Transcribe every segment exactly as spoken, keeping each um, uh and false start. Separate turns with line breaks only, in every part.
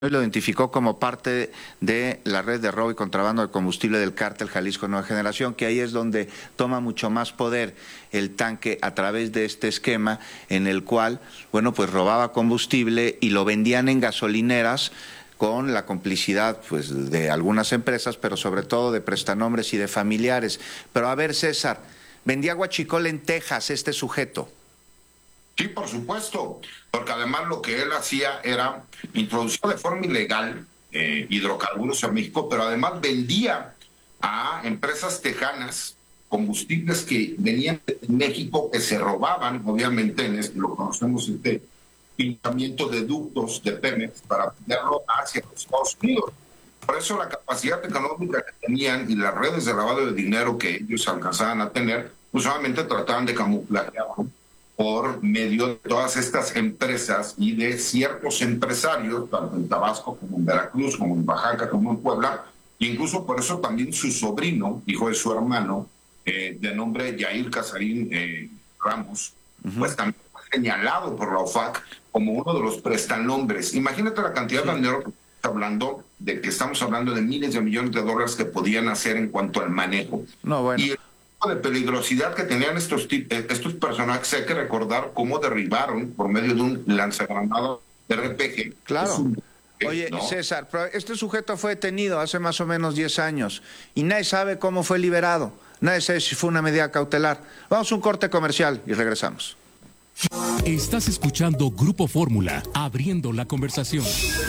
lo identificó como parte de la red de robo y contrabando de combustible del cártel Jalisco Nueva Generación, que ahí es donde toma mucho más poder el tanque a través de este esquema en el cual, bueno, pues robaba combustible y lo vendían en gasolineras con la complicidad pues de algunas empresas, pero sobre todo de prestanombres y de familiares. Pero a ver, César, vendía guachicol en Texas este sujeto.
Sí, por supuesto, porque además lo que él hacía era introducir de forma ilegal eh, hidrocarburos a México, pero además vendía a empresas tejanas combustibles que venían de México, que se robaban, obviamente, en este, lo conocemos, este pintamiento de ductos de Pemex para venderlo hacia los Estados Unidos. Por eso la capacidad económica que tenían y las redes de lavado de dinero que ellos alcanzaban a tener, pues solamente trataban de camuflajearlo por medio de todas estas empresas y de ciertos empresarios, tanto en Tabasco como en Veracruz, como en Oaxaca, como en Puebla, e incluso por eso también su sobrino, hijo de su hermano, eh, de nombre Yair Casarín eh, Ramos, uh-huh. pues también fue señalado por la O F A C como uno de los prestanombres. Imagínate la cantidad sí. de dinero que estamos hablando, de que estamos hablando de miles de millones de dólares que podían hacer en cuanto al manejo.
No, bueno.
Y de peligrosidad que tenían estos estos personajes, hay que recordar cómo derribaron por medio de un lanzagranada de R P G.
Claro. Un, Oye, ¿no? César, pero este sujeto fue detenido hace más o menos diez años y nadie sabe cómo fue liberado. Nadie sabe si fue una medida cautelar. Vamos a un corte comercial y regresamos.
Estás escuchando Grupo Fórmula, abriendo la conversación.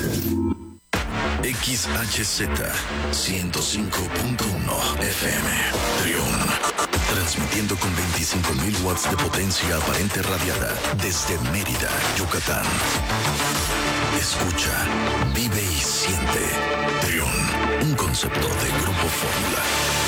X H Z ciento cinco punto uno F M, Trión. Transmitiendo con veinticinco mil watts de potencia aparente radiada desde Mérida, Yucatán. Escucha, vive y siente. Trión, un concepto de Grupo Fórmula.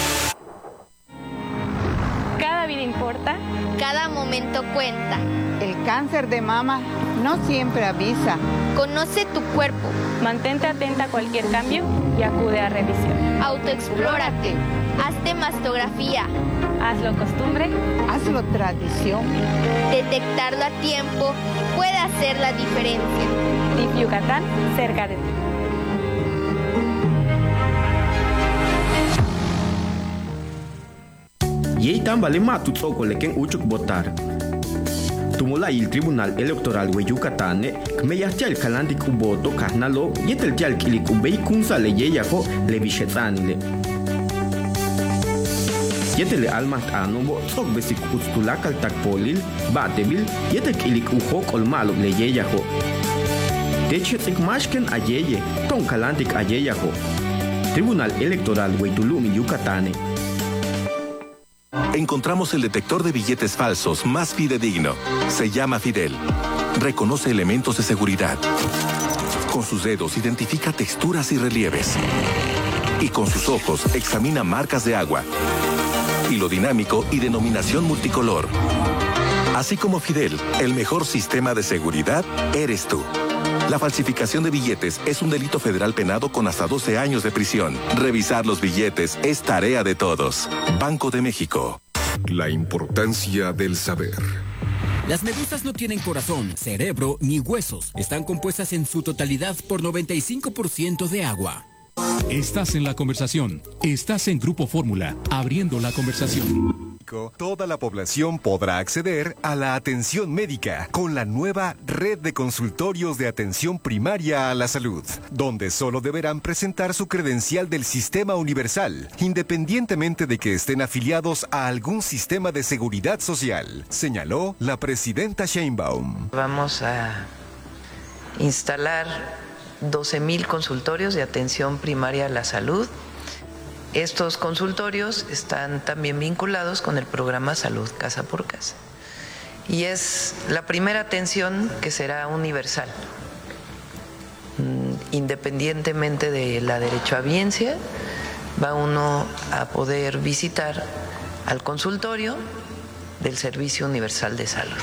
Cada vida importa.
Cada momento cuenta.
El cáncer de mama no siempre avisa.
Conoce tu cuerpo.
Mantente atenta a cualquier cambio y acude a revisión.
Autoexplórate. Hazte mastografía.
Hazlo costumbre.
Hazlo tradición.
Detectarlo a tiempo puede hacer la diferencia.
D I F Yucatán, cerca de ti.
Yei tambale matu tsoko leken uchuk botar. Tumula il Tribunal Electoral we Yucatán, kmeyachal kalandik uboto kahnalo, yetel tial kilik ubei kunsa le yeyako le bishetanile. Yetele almat anobo tsok besik ustulakal takpolil, batebil, yetel kilik uhok olmalo le yeyako. Techetsik mashken ayeye, ton kalantik ayeyako. Tribunal Electoral we Tulumi Yucatán.
Encontramos el detector de billetes falsos más fidedigno. Se llama Fidel. Reconoce elementos de seguridad. Con sus dedos identifica texturas y relieves. Y con sus ojos examina marcas de agua, hilo dinámico y denominación multicolor. Así como Fidel, el mejor sistema de seguridad eres tú. La falsificación de billetes es un delito federal penado con hasta doce años de prisión. Revisar los billetes es tarea de todos. Banco de México.
La importancia del saber.
Las medusas no tienen corazón, cerebro ni huesos. Están compuestas en su totalidad por noventa y cinco por ciento de agua. Estás en la conversación. Estás en Grupo Fórmula, abriendo la conversación.
Toda la población podrá acceder a la atención médica con la nueva red de consultorios de atención primaria a la salud, donde solo deberán presentar su credencial del Sistema Universal, independientemente de que estén afiliados a algún sistema de seguridad social, señaló la presidenta Sheinbaum.
Vamos a instalar doce mil consultorios de atención primaria a la salud. Estos consultorios están también vinculados con el programa Salud Casa por Casa. Y es la primera atención que será universal, independientemente de la derechohabiencia, va uno a poder visitar al consultorio del Servicio Universal de Salud.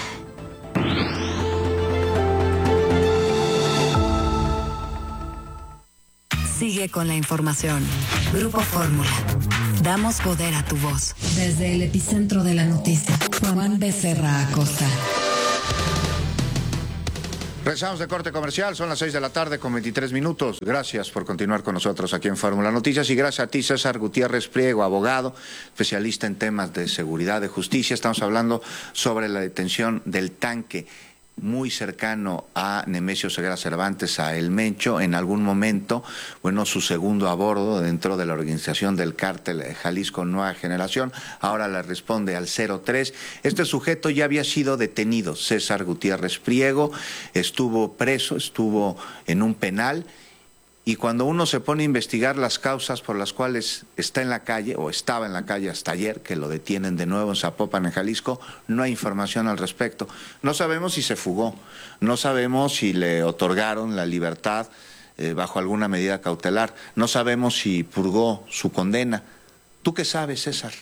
Sigue con la información. Grupo Fórmula. Damos poder a tu voz.
Desde el epicentro de la noticia, Juan Becerra Acosta.
Regresamos de corte comercial, son las seis de la tarde con veintitrés minutos. Gracias por continuar con nosotros aquí en Fórmula Noticias y gracias a ti, César Gutiérrez Priego, abogado, especialista en temas de seguridad, de justicia. Estamos hablando sobre la detención del tanque muy cercano a Nemesio Ceguera Cervantes, a El Mencho, en algún momento, bueno, su segundo a bordo dentro de la organización del cártel Jalisco Nueva Generación, ahora le responde al cero tres. Este sujeto ya había sido detenido, César Gutiérrez Priego, estuvo preso, estuvo en un penal, y cuando uno se pone a investigar las causas por las cuales está en la calle, o estaba en la calle hasta ayer, que lo detienen de nuevo en Zapopan, en Jalisco, no hay información al respecto. No sabemos si se fugó, no sabemos si le otorgaron la libertad eh, bajo alguna medida cautelar, no sabemos si purgó su condena. ¿Tú qué sabes, César?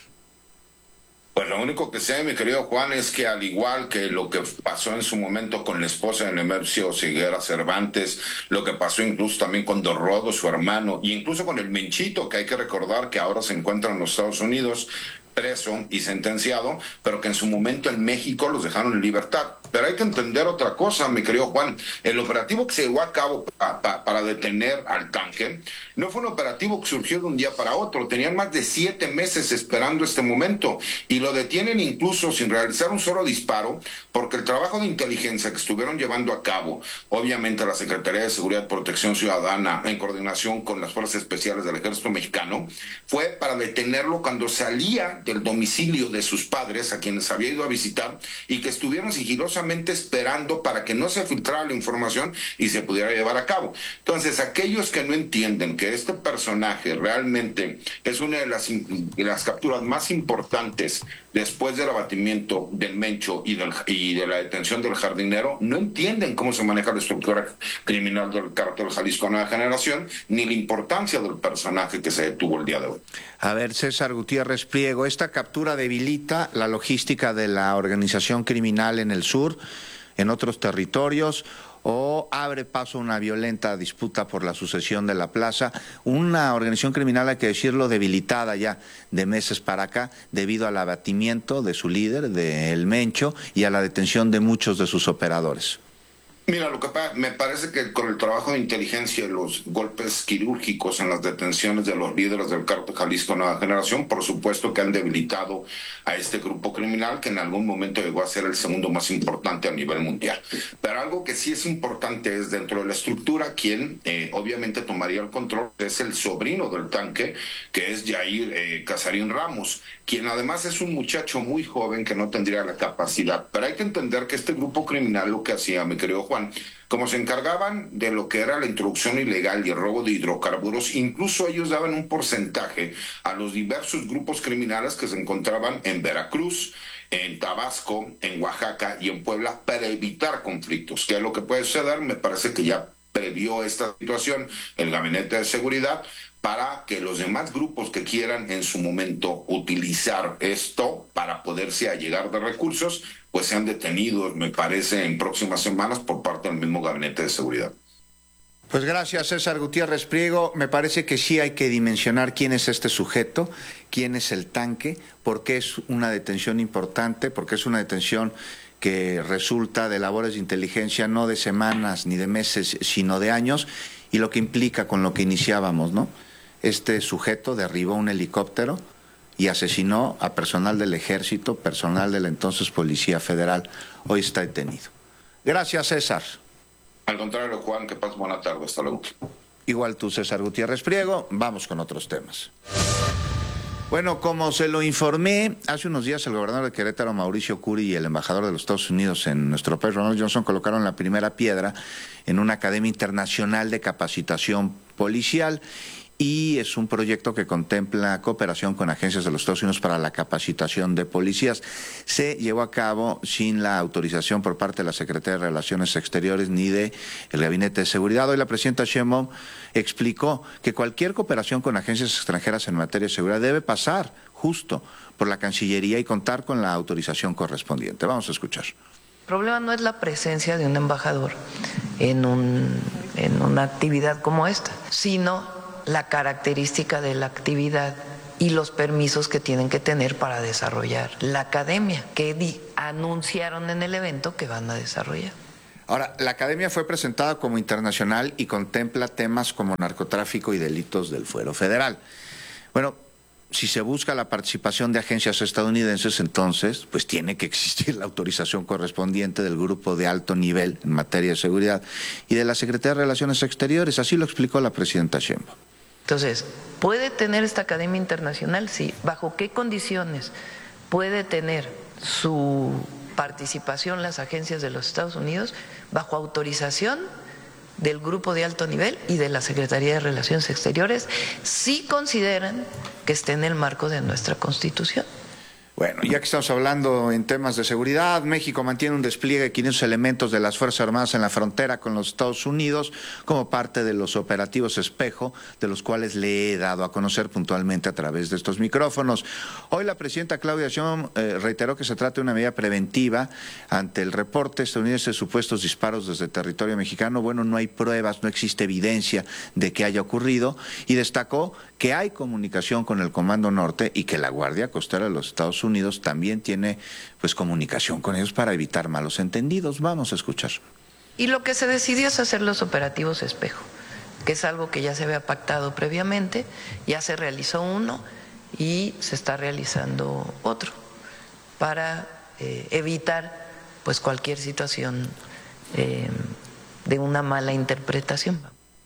Pues lo único que sé, mi querido Juan, es que al igual que lo que pasó en su momento con la esposa de Nemesio Ceguera Cervantes, lo que pasó incluso también con Don Rodo, su hermano, y incluso con el Menchito, que hay que recordar que ahora se encuentra en los Estados Unidos, preso y sentenciado, pero que en su momento en México los dejaron en libertad. Pero hay que entender otra cosa, mi querido Juan. El operativo que se llevó a cabo pa, pa, para detener al tanque no fue un operativo que surgió de un día para otro. Tenían más de siete meses esperando este momento y lo detienen incluso sin realizar un solo disparo, porque el trabajo de inteligencia que estuvieron llevando a cabo, obviamente la Secretaría de Seguridad y Protección Ciudadana, en coordinación con las Fuerzas Especiales del Ejército Mexicano, fue para detenerlo cuando salía del domicilio de sus padres, a quienes había ido a visitar, y que estuvieron sigilosamente esperando para que no se filtrara la información y se pudiera llevar a cabo. Entonces, aquellos que no entienden que este personaje realmente es una de las, de las capturas más importantes después del abatimiento del Mencho y, del, y de la detención del jardinero, no entienden cómo se maneja la estructura criminal del cártel Jalisco Nueva Generación, ni la importancia del personaje que se detuvo el día de hoy.
A ver, César Gutiérrez Priego, esta captura debilita la logística de la organización criminal en el sur, en otros territorios, o abre paso a una violenta disputa por la sucesión de la plaza, una organización criminal, hay que decirlo, debilitada ya de meses para acá debido al abatimiento de su líder, de El Mencho, y a la detención de muchos de sus operadores.
Mira, lo que pasa, me parece que con el trabajo de inteligencia y los golpes quirúrgicos en las detenciones de los líderes del cártel Jalisco Nueva Generación, por supuesto que han debilitado a este grupo criminal que en algún momento llegó a ser el segundo más importante a nivel mundial. Pero algo que sí es importante es dentro de la estructura, quien eh, obviamente tomaría el control es el sobrino del tanque, que es Yair eh, Casarín Ramos, quien además es un muchacho muy joven que no tendría la capacidad. Pero hay que entender que este grupo criminal lo que hacía, mi querido Juan, como se encargaban de lo que era la introducción ilegal y el robo de hidrocarburos, incluso ellos daban un porcentaje a los diversos grupos criminales que se encontraban en Veracruz, en Tabasco, en Oaxaca y en Puebla para evitar conflictos. ¿Qué es lo que puede suceder? Me parece que ya previó esta situación el Gabinete de Seguridad para que los demás grupos que quieran en su momento utilizar esto para poderse allegar de recursos, pues sean detenidos, me parece, en próximas semanas por parte del mismo Gabinete de Seguridad.
Pues gracias, César Gutiérrez Priego. Me parece que sí hay que dimensionar quién es este sujeto, quién es el tanque, porque es una detención importante, porque es una detención que resulta de labores de inteligencia no de semanas ni de meses, sino de años, y lo que implica con lo que iniciábamos, ¿no? Este sujeto derribó un helicóptero y asesinó a personal del ejército, personal de la entonces Policía Federal. Hoy está detenido. Gracias, César.
Al contrario, Juan, que pases buena tarde. Hasta luego.
Igual tú, César Gutiérrez Priego. Vamos con otros temas. Bueno, como se lo informé, hace unos días el gobernador de Querétaro, Mauricio Curi, y el embajador de los Estados Unidos en nuestro país, Ronald Johnson, colocaron la primera piedra en una academia internacional de capacitación policial, y es un proyecto que contempla cooperación con agencias de los Estados Unidos para la capacitación de policías. Se llevó a cabo sin la autorización por parte de la Secretaría de Relaciones Exteriores ni del Gabinete de Seguridad. Hoy la presidenta Sheinbaum explicó que cualquier cooperación con agencias extranjeras en materia de seguridad debe pasar justo por la Cancillería y contar con la autorización correspondiente. Vamos a escuchar.
El problema no es la presencia de un embajador en, un, en una actividad como esta, sino la característica de la actividad y los permisos que tienen que tener para desarrollar la academia, que di- anunciaron en el evento que van a desarrollar.
Ahora, la academia fue presentada como internacional y contempla temas como narcotráfico y delitos del fuero federal. Bueno, si se busca la participación de agencias estadounidenses, entonces, pues tiene que existir la autorización correspondiente del grupo de alto nivel en materia de seguridad y de la Secretaría de Relaciones Exteriores. Así lo explicó la presidenta Sheinbaum.
Entonces, ¿puede tener esta academia internacional? Sí. ¿Bajo qué condiciones puede tener su participación las agencias de los Estados Unidos? Bajo autorización del grupo de alto nivel y de la Secretaría de Relaciones Exteriores, si consideran que esté en el marco de nuestra Constitución.
Bueno, ya que estamos hablando en temas de seguridad, México mantiene un despliegue de quinientos elementos de las Fuerzas Armadas en la frontera con los Estados Unidos como parte de los operativos Espejo, de los cuales le he dado a conocer puntualmente a través de estos micrófonos. Hoy la presidenta Claudia Sheinbaum eh, reiteró que se trata de una medida preventiva ante el reporte estadounidense de supuestos disparos desde territorio mexicano. Bueno, no hay pruebas, no existe evidencia de que haya ocurrido, y destacó que hay comunicación con el Comando Norte y que la Guardia Costera de los Estados Unidos también tiene pues comunicación con ellos para evitar malos entendidos. Vamos a escuchar.
Y lo que se decidió es hacer los operativos Espejo, que es algo que ya se había pactado previamente, ya se realizó uno y se está realizando otro para eh, evitar pues cualquier situación eh, de una mala interpretación.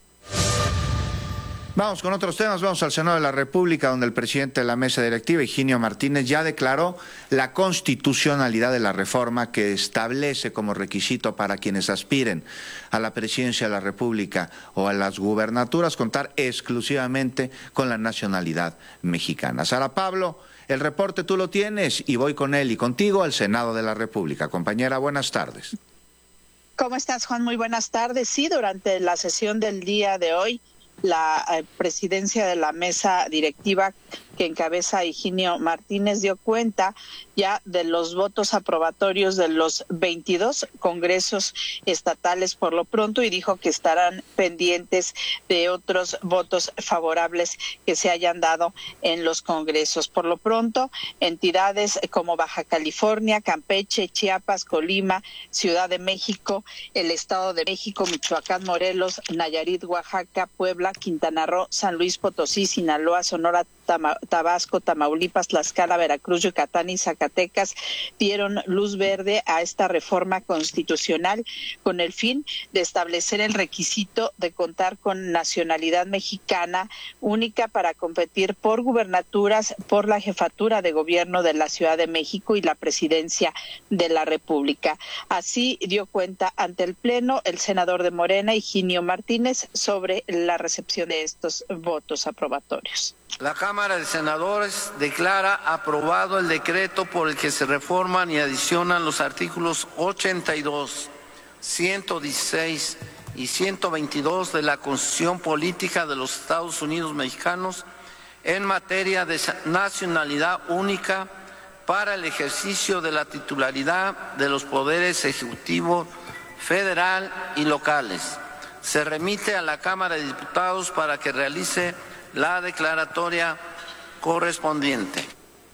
Vamos con otros temas, vamos al Senado de la República, donde el presidente de la mesa directiva, Higinio Martínez, ya declaró la constitucionalidad de la reforma que establece como requisito para quienes aspiren a la presidencia de la República o a las gubernaturas contar exclusivamente con la nacionalidad mexicana. Sara Pablo, el reporte tú lo tienes y voy con él y contigo al Senado de la República. Compañera, buenas tardes.
¿Cómo estás, Juan? Muy buenas tardes. Sí, durante la sesión del día de hoy, la eh, presidencia de la mesa directiva que encabeza Higinio Martínez dio cuenta ya de los votos aprobatorios de los veintidós congresos estatales por lo pronto, y dijo que estarán pendientes de otros votos favorables que se hayan dado en los congresos. Por lo pronto, entidades como Baja California, Campeche, Chiapas, Colima, Ciudad de México, el Estado de México, Michoacán, Morelos, Nayarit, Oaxaca, Puebla, Quintana Roo, San Luis Potosí, Sinaloa, Sonora, Tama, Tabasco, Tamaulipas, Tlaxcala, Veracruz, Yucatán y Zacatecas dieron luz verde a esta reforma constitucional con el fin de establecer el requisito de contar con nacionalidad mexicana única para competir por gubernaturas, por la jefatura de gobierno de la Ciudad de México y la presidencia de la República. Así dio cuenta ante el Pleno el senador de Morena, Higinio Martínez, sobre la recepción de estos votos aprobatorios.
La Cámara de Senadores declara aprobado el decreto por el que se reforman y adicionan los artículos ochenta y dos, ciento dieciséis y ciento veintidós de la Constitución Política de los Estados Unidos Mexicanos en materia de nacionalidad única para el ejercicio de la titularidad de los poderes ejecutivo, federal y locales. Se remite a la Cámara de Diputados para que realice la declaratoria correspondiente.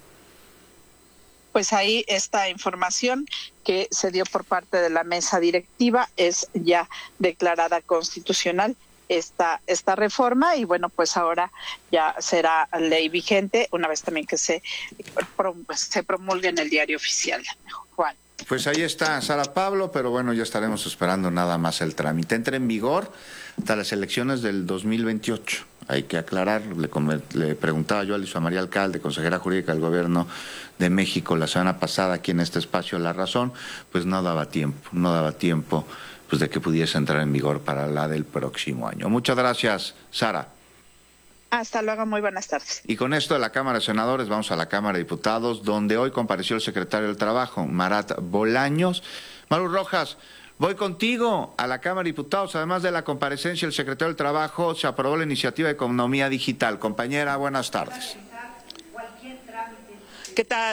Pues ahí esta información que se dio por parte de la mesa directiva es ya declarada constitucional esta esta reforma, y bueno, pues ahora ya será ley vigente una vez también que se, se promulgue en el diario oficial. Juan.
Pues ahí está Sara Pablo, pero bueno, ya estaremos esperando nada más el trámite. Entra en vigor hasta las elecciones del dos mil veintiocho. Hay que aclarar, le, le preguntaba yo a Luisa María Alcalde, consejera jurídica del Gobierno de México, la semana pasada aquí en este espacio La Razón, pues no daba tiempo, no daba tiempo pues de que pudiese entrar en vigor para la del próximo año. Muchas gracias, Sara.
Hasta luego, muy buenas tardes.
Y con esto de la Cámara de Senadores vamos a la Cámara de Diputados, donde hoy compareció el secretario del Trabajo, Marat Bolaños. Maru Rojas, voy contigo a la Cámara de Diputados. Además de la comparecencia del secretario del Trabajo, se aprobó la iniciativa de economía digital. Compañera, buenas tardes.
¿Qué tal?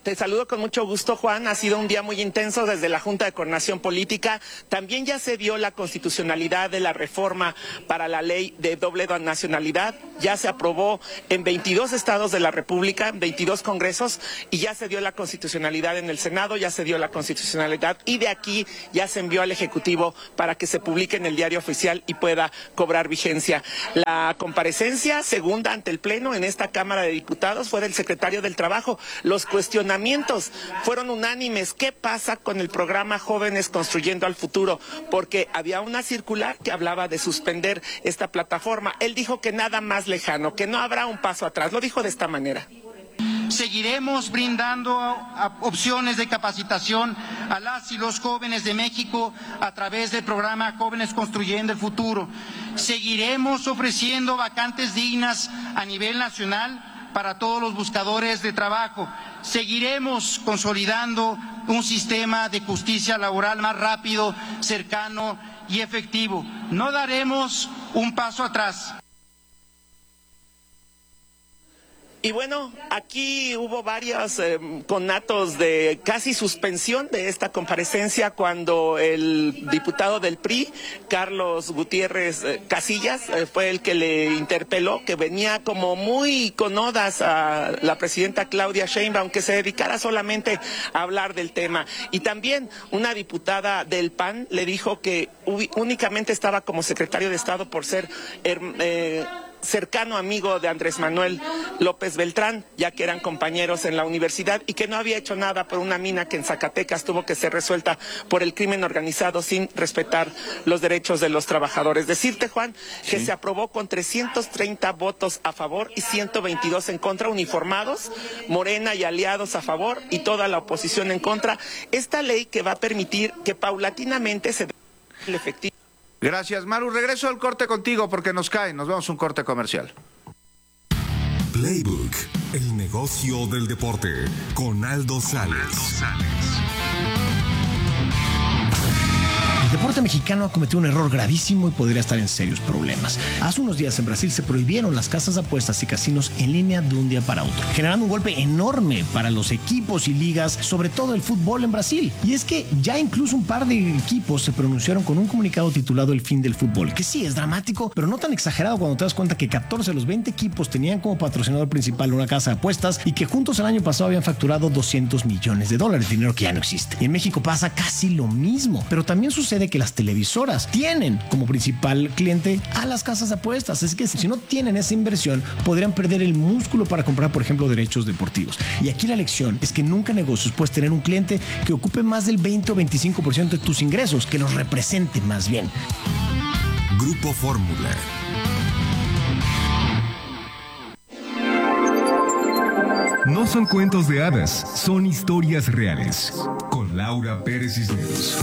Te saludo con mucho gusto, Juan. Ha sido un día muy intenso desde la Junta de Coordinación Política. También ya se dio la constitucionalidad de la reforma para la ley de doble nacionalidad. Ya se aprobó en veintidós estados de la República, en veintidós congresos, y ya se dio la constitucionalidad en el Senado, ya se dio la constitucionalidad, y de aquí ya se envió al Ejecutivo para que se publique en el Diario Oficial y pueda cobrar vigencia. La comparecencia segunda ante el Pleno en esta Cámara de Diputados fue del secretario del Trabajo. Los cuestionamientos fueron unánimes. ¿Qué pasa con el programa Jóvenes Construyendo al Futuro? Porque había una circular que hablaba de suspender esta plataforma. Él dijo que nada más lejano, que no habrá un paso atrás. Lo dijo de esta manera.
Seguiremos brindando opciones de capacitación a las y los jóvenes de México a través del programa Jóvenes Construyendo el Futuro. Seguiremos ofreciendo vacantes dignas a nivel nacional para todos los buscadores de trabajo. Seguiremos consolidando un sistema de justicia laboral más rápido, cercano y efectivo. No daremos un paso atrás.
Y bueno, aquí hubo varios eh, conatos de casi suspensión de esta comparecencia cuando el diputado del P R I, Carlos Gutiérrez eh, Casillas, eh, fue el que le interpeló, que venía como muy con odas a la presidenta Claudia Sheinbaum, que se dedicara solamente a hablar del tema. Y también una diputada del P A N le dijo que únicamente estaba como secretario de Estado por ser Eh, cercano amigo de Andrés Manuel López Beltrán, ya que eran compañeros en la universidad, y que no había hecho nada por una mina que en Zacatecas tuvo que ser resuelta por el crimen organizado sin respetar los derechos de los trabajadores. Decirte, Juan, que sí, se aprobó con trescientos treinta votos a favor y ciento veintidós en contra, uniformados, Morena y aliados a favor y toda la oposición en contra. Esta ley que va a permitir que paulatinamente se dé el efectivo.
Gracias, Maru. Regreso al corte contigo porque nos cae. Nos vamos a un corte comercial.
Playbook, el negocio del deporte, con Aldo Sales.
El deporte mexicano ha cometido un error gravísimo y podría estar en serios problemas. Hace unos días en Brasil se prohibieron las casas de apuestas y casinos en línea de un día para otro, generando un golpe enorme para los equipos y ligas, sobre todo el fútbol en Brasil. Y es que ya incluso un par de equipos se pronunciaron con un comunicado titulado El fin del fútbol, que sí es dramático, pero no tan exagerado cuando te das cuenta que catorce de los veinte equipos tenían como patrocinador principal una casa de apuestas y que juntos el año pasado habían facturado doscientos millones de dólares, dinero que ya no existe. Y en México pasa casi lo mismo, pero también sucede de que las televisoras tienen como principal cliente a las casas de apuestas. Es que si no tienen esa inversión, podrían perder el músculo para comprar, por ejemplo, derechos deportivos. Y aquí la lección es que nunca en negocios puedes tener un cliente que ocupe más del veinte o veinticinco por ciento de tus ingresos, que los represente más bien.
Grupo Fórmula. No son cuentos de hadas, son historias reales. Con Laura Pérez Cisneros.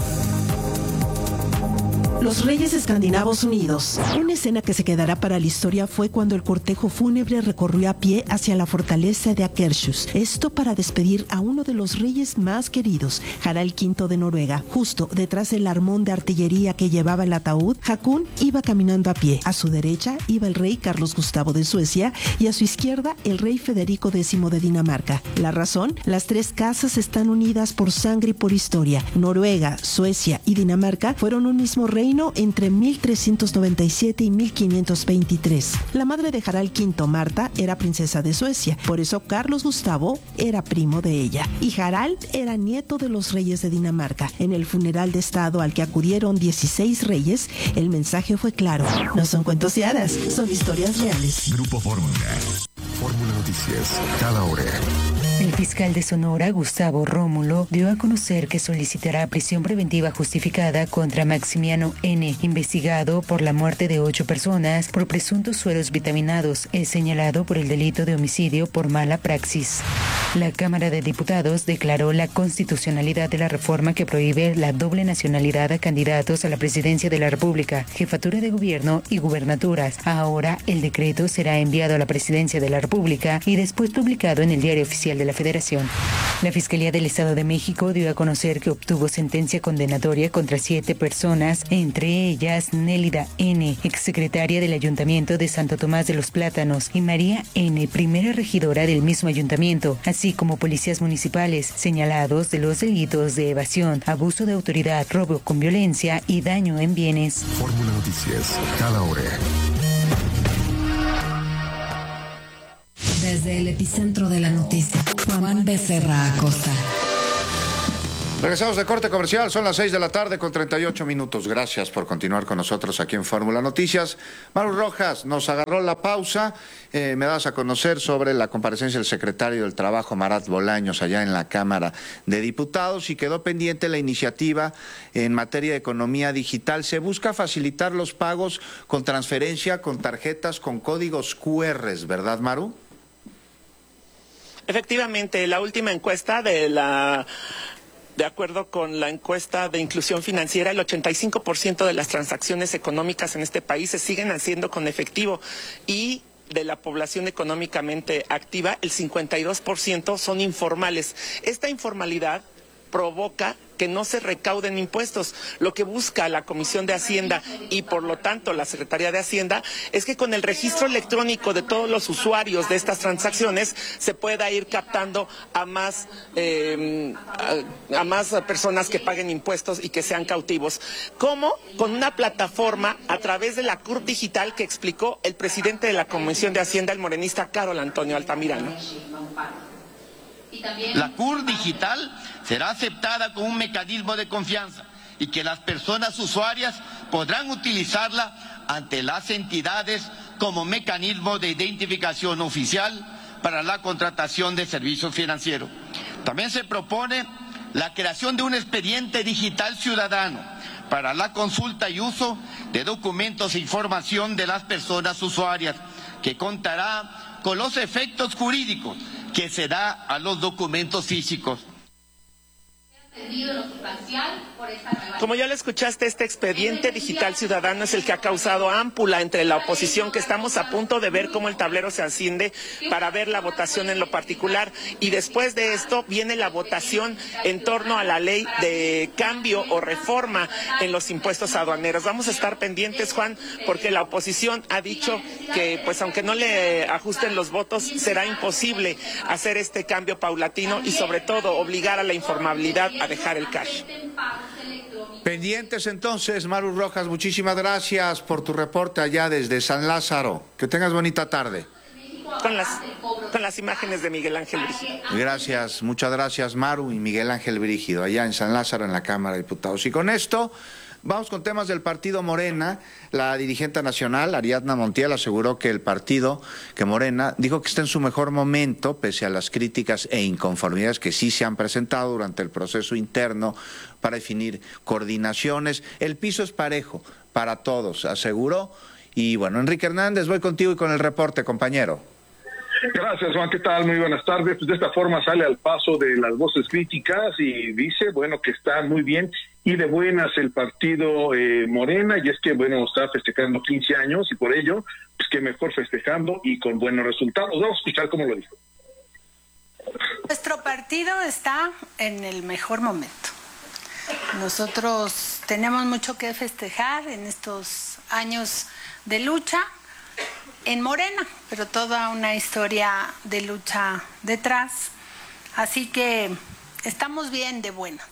Los Reyes Escandinavos Unidos. Una escena que se quedará para la historia fue cuando el cortejo fúnebre recorrió a pie hacia la fortaleza de Akershus. Esto para despedir a uno de los reyes más queridos, Harald quinto de Noruega. Justo detrás del armón de artillería que llevaba el ataúd, Haakon iba caminando a pie. A su derecha iba el rey Carlos Gustavo de Suecia y a su izquierda el rey Federico décimo de Dinamarca. La razón, las tres casas están unidas por sangre y por historia. Noruega, Suecia y Dinamarca fueron un mismo reino entre mil trescientos noventa y siete y mil quinientos veintitrés. La madre de Harald quinto, Marta, era princesa de Suecia, por eso Carlos Gustavo era primo de ella. Y Harald era nieto de los reyes de Dinamarca. En el funeral de estado al que acudieron dieciséis reyes, el mensaje fue claro. No son cuentos de hadas, son historias reales.
Grupo Fórmula. Fórmula Noticias, cada hora.
El fiscal de Sonora, Gustavo Rómulo, dio a conocer que solicitará prisión preventiva justificada contra Maximiano N., investigado por la muerte de ocho personas por presuntos sueros vitaminados. Es señalado por el delito de homicidio por mala praxis. La Cámara de Diputados declaró la constitucionalidad de la reforma que prohíbe la doble nacionalidad a candidatos a la presidencia de la República, jefatura de gobierno y gubernaturas. Ahora el decreto será enviado a la presidencia de la República y después publicado en el Diario Oficial de la Federación. La Fiscalía del Estado de México dio a conocer que obtuvo sentencia condenatoria contra siete personas, entre ellas Nélida N., exsecretaria del Ayuntamiento de Santo Tomás de los Plátanos, y María N., primera regidora del mismo ayuntamiento, así así como policías municipales, señalados de los delitos de evasión, abuso de autoridad, robo con violencia y daño en bienes.
Fórmula Noticias, cada hora.
Desde el epicentro de la noticia, Juan Becerra Acosta.
Regresamos de corte comercial, son las seis de la tarde con treinta y ocho minutos. Gracias por continuar con nosotros aquí en Fórmula Noticias. Maru Rojas nos agarró la pausa. Eh, me das a conocer sobre la comparecencia del secretario del Trabajo, Marat Bolaños, allá en la Cámara de Diputados, y quedó pendiente la iniciativa en materia de economía digital. Se busca facilitar los pagos con transferencia, con tarjetas, con códigos cu erres, ¿verdad, Maru?
Efectivamente, la última encuesta de la... De acuerdo con la encuesta de inclusión financiera, el ochenta y cinco por ciento de las transacciones económicas en este país se siguen haciendo con efectivo, y de la población económicamente activa, el cincuenta y dos por ciento son informales. Esta informalidad provoca que no se recauden impuestos. Lo que busca la Comisión de Hacienda y por lo tanto la Secretaría de Hacienda es que con el registro electrónico de todos los usuarios de estas transacciones se pueda ir captando a más eh, a, a más personas que paguen impuestos y que sean cautivos. ¿Cómo? Con una plataforma a través de la C U R digital que explicó el presidente de la Comisión de Hacienda, el morenista Carol Antonio Altamirano.
La C U R digital será aceptada como un mecanismo de confianza y que las personas usuarias podrán utilizarla ante las entidades como mecanismo de identificación oficial para la contratación de servicios financieros. También se propone la creación de un expediente digital ciudadano para la consulta y uso de documentos e información de las personas usuarias, que contará con los efectos jurídicos que se da a los documentos físicos.
Como ya lo escuchaste, este expediente digital ciudadano es el que ha causado ámpula entre la oposición, que estamos a punto de ver cómo el tablero se asciende para ver la votación en lo particular, y después de esto viene la votación en torno a la ley de cambio o reforma en los impuestos aduaneros. Vamos a estar pendientes, Juan, porque la oposición ha dicho que, pues aunque no le ajusten los votos, será imposible hacer este cambio paulatino y sobre todo obligar a la informabilidad a dejar el cash.
Pendientes entonces, Maru Rojas, muchísimas gracias por tu reporte allá desde San Lázaro. Que tengas bonita tarde.
Con las, con las imágenes de Miguel Ángel Brígido.
Gracias, muchas gracias, Maru y Miguel Ángel Brígido, allá en San Lázaro, en la Cámara de Diputados. Y con esto vamos con temas del partido Morena. La dirigente nacional, Ariadna Montiel, aseguró que el partido, que Morena, dijo que está en su mejor momento, pese a las críticas e inconformidades que sí se han presentado durante el proceso interno para definir coordinaciones. El piso es parejo para todos, aseguró. Y bueno, Enrique Hernández, voy contigo y con el reporte, compañero.
Gracias, Juan. ¿Qué tal? Muy buenas tardes. Pues de esta forma sale al paso de las voces críticas y dice, bueno, que está muy bien y de buenas el partido eh, Morena, y es que, bueno, está festejando quince años y por ello, pues que mejor festejando y con buenos resultados. Vamos a escuchar cómo lo dijo.
Nuestro partido está en el mejor momento. Nosotros tenemos mucho que festejar en estos años de lucha en Morena, pero toda una historia de lucha detrás. Así que estamos bien de buenas.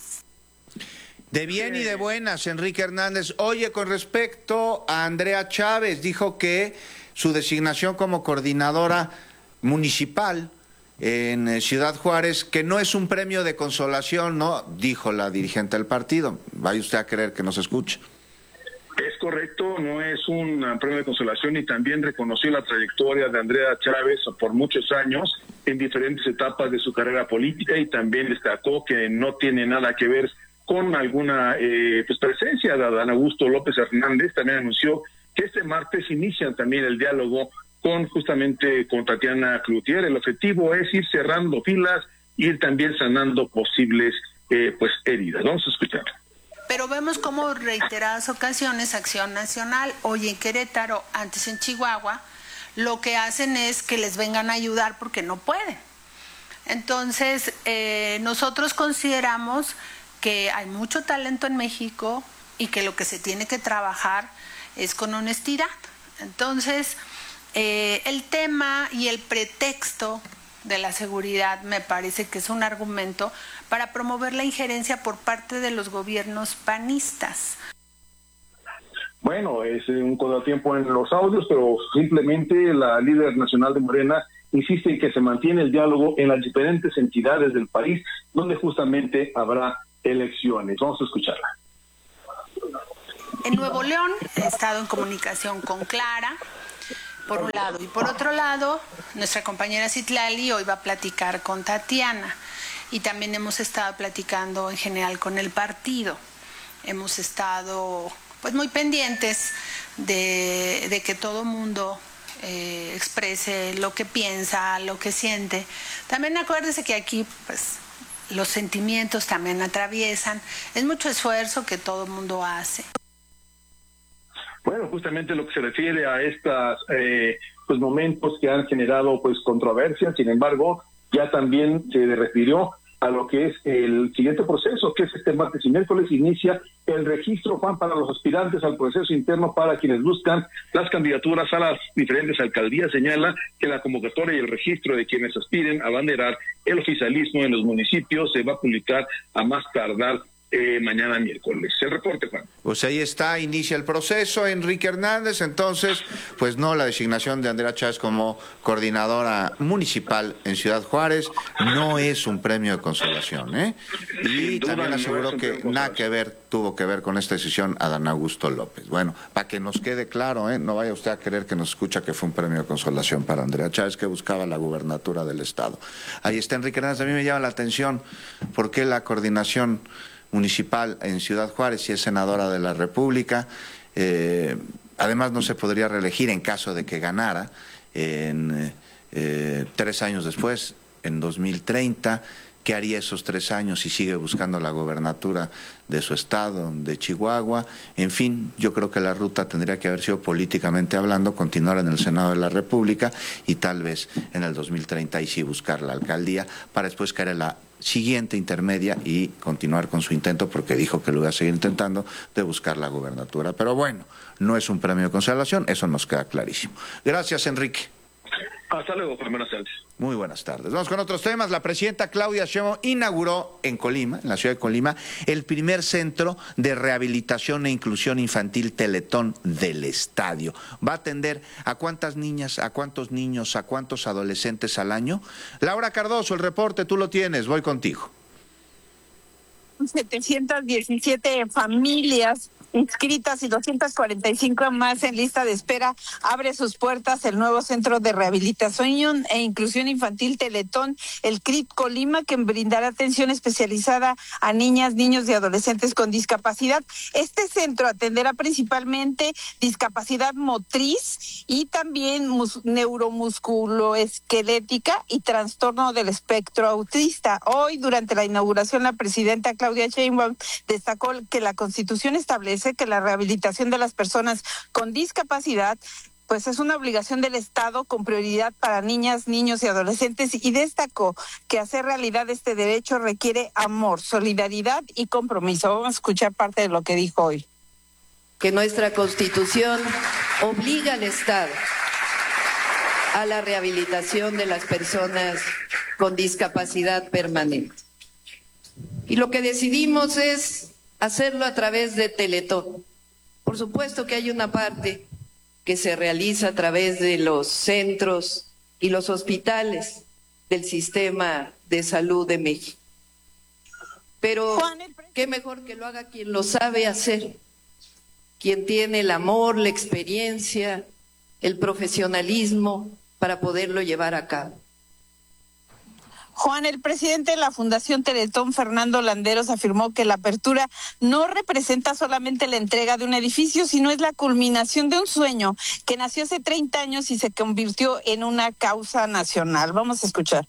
De bien y de buenas, Enrique Hernández. Oye, con respecto a Andrea Chávez, dijo que su designación como coordinadora municipal en Ciudad Juárez, que no es un premio de consolación, ¿no? Dijo la dirigente del partido. Vaya usted a creer que nos escucha.
Es correcto, no es un premio de consolación, y también reconoció la trayectoria de Andrea Chávez por muchos años en diferentes etapas de su carrera política, y también destacó que no tiene nada que ver con alguna eh, pues presencia de Adán Augusto López Hernández. También anunció que este martes inician también el diálogo con justamente con Tatiana Cloutier. El objetivo es ir cerrando filas, ir también sanando posibles eh, pues heridas. Vamos a escuchar.
Pero vemos como reiteradas ocasiones Acción Nacional, hoy en Querétaro, antes en Chihuahua, lo que hacen es que les vengan a ayudar porque no pueden. Entonces, eh, nosotros consideramos que hay mucho talento en México y que lo que se tiene que trabajar es con honestidad. Entonces, eh, el tema y el pretexto de la seguridad me parece que es un argumento para promover la injerencia por parte de los gobiernos panistas.
Bueno, es un contratiempo en los audios, pero simplemente la líder nacional de Morena insiste en que se mantiene el diálogo en las diferentes entidades del país, donde justamente habrá elecciones. Vamos a escucharla.
En Nuevo León he estado en comunicación con Clara, por un lado, y por otro lado, nuestra compañera Citlali hoy va a platicar con Tatiana, y también hemos estado platicando en general con el partido. Hemos estado pues muy pendientes de, de que todo mundo eh, exprese lo que piensa, lo que siente. También acuérdese que aquí pues los sentimientos también atraviesan. Es mucho esfuerzo que todo mundo hace.
Bueno, justamente lo que se refiere a estos eh, pues momentos que han generado pues controversia, sin embargo, ya también se refirió a lo que es el siguiente proceso, que es este martes y miércoles inicia el registro, Juan, para los aspirantes al proceso interno para quienes buscan las candidaturas a las diferentes alcaldías. Señala que la convocatoria y el registro de quienes aspiren a abanderar el oficialismo en los municipios se va a publicar a más tardar Eh, mañana miércoles. El reporte, Juan.
Pues ahí está, inicia el proceso, Enrique Hernández. Entonces, pues no, la designación de Andrea Chávez como coordinadora municipal en Ciudad Juárez no es un premio de consolación, ¿eh? Y también aseguró que nada que ver, tuvo que ver con esta decisión Adán Augusto López. Bueno, para que nos quede claro, ¿eh? No vaya usted a creer que nos escucha que fue un premio de consolación para Andrea Chávez, que buscaba la gubernatura del Estado. Ahí está Enrique Hernández. A mí me llama la atención por qué la coordinación municipal en Ciudad Juárez, si es senadora de la República, eh, además no se podría reelegir en caso de que ganara en eh, tres años después, en dos mil treinta. ¿Qué haría esos tres años si sigue buscando la gobernatura de su estado, de Chihuahua? En fin, yo creo que la ruta tendría que haber sido, políticamente hablando, continuar en el Senado de la República y tal vez en el dos mil treinta y sí buscar la alcaldía para después caer en la siguiente intermedia y continuar con su intento, porque dijo que lo iba a seguir intentando, de buscar la gubernatura. Pero bueno, no es un premio de consolación, eso nos queda clarísimo. Gracias, Enrique.
Hasta luego, buenas tardes.
Muy buenas tardes. Vamos con otros temas. La presidenta Claudia Sheinbaum inauguró en Colima, en la ciudad de Colima, el primer centro de rehabilitación e inclusión infantil Teletón del Estadio. Va a atender a cuántas niñas, a cuántos niños, a cuántos adolescentes al año. Laura Cardoso, el reporte, tú lo tienes, voy contigo.
setecientas diecisiete familias inscritas y doscientas cuarenta y cinco más en lista de espera. Abre sus puertas el nuevo Centro de Rehabilitación e Inclusión Infantil Teletón, el C R I T Colima, que brindará atención especializada a niñas, niños y adolescentes con discapacidad. Este centro atenderá principalmente discapacidad motriz y también neuromusculoesquelética y trastorno del espectro autista. Hoy, durante la inauguración, la presidenta Claudia Sheinbaum destacó que la Constitución establece que la rehabilitación de las personas con discapacidad pues es una obligación del Estado con prioridad para niñas, niños y adolescentes, y destacó que hacer realidad este derecho requiere amor, solidaridad y compromiso. Vamos a escuchar parte de lo que dijo hoy.
Que nuestra Constitución obliga al Estado a la rehabilitación de las personas con discapacidad permanente. Y lo que decidimos es hacerlo a través de Teletón. Por supuesto que hay una parte que se realiza a través de los centros y los hospitales del sistema de salud de México. Pero qué mejor que lo haga quien lo sabe hacer, quien tiene el amor, la experiencia, el profesionalismo para poderlo llevar a cabo.
Juan, el presidente de la Fundación Teletón, Fernando Landeros, afirmó que la apertura no representa solamente la entrega de un edificio, sino es la culminación de un sueño que nació hace treinta años y se convirtió en una causa nacional. Vamos a escuchar.